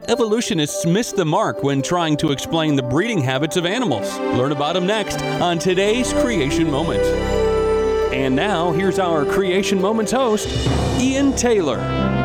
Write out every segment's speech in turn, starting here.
Evolutionists miss the mark when trying to explain the breeding habits of animals. Learn about them next on today's Creation Moment. And now, here's our Creation Moments host, Ian Taylor.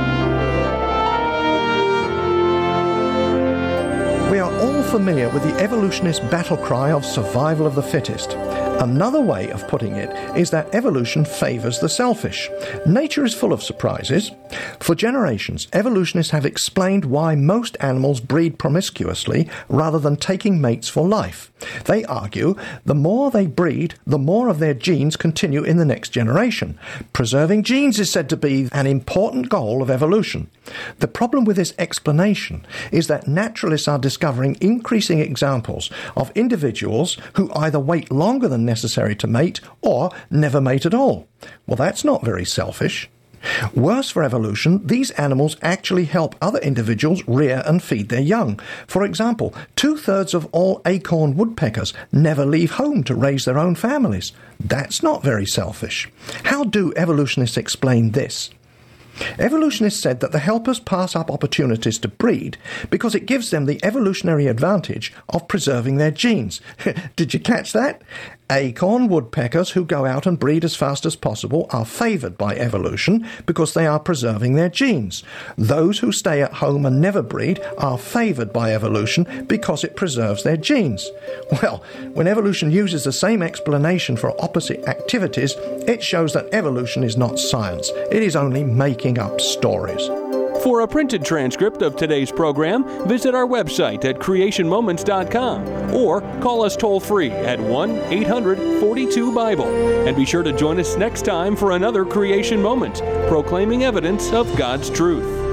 We are all familiar with the evolutionist battle cry of survival of the fittest. Another way of putting it is that evolution favors the selfish. Nature is full of surprises. For generations, evolutionists have explained why most animals breed promiscuously rather than taking mates for life. They argue the more they breed, the more of their genes continue in the next generation. Preserving genes is said to be an important goal of evolution. The problem with this explanation is that naturalists are discovering increasing examples of individuals who either wait longer than necessary to mate or never mate at all. Well, that's not very selfish. Worse for evolution, these animals actually help other individuals rear and feed their young. For example, 2/3 of all acorn woodpeckers never leave home to raise their own families. That's not very selfish. How do evolutionists explain this? Evolutionists said that the helpers pass up opportunities to breed because it gives them the evolutionary advantage of preserving their genes. Did you catch that? Acorn woodpeckers who go out and breed as fast as possible are favoured by evolution because they are preserving their genes. Those who stay at home and never breed are favoured by evolution because it preserves their genes. Well, when evolution uses the same explanation for opposite activities, it shows that evolution is not science. It is only making up stories. For a printed transcript of today's program, visit our website at creationmoments.com or call us toll-free at 1-800-42-BIBLE. And be sure to join us next time for another Creation Moment, proclaiming evidence of God's truth.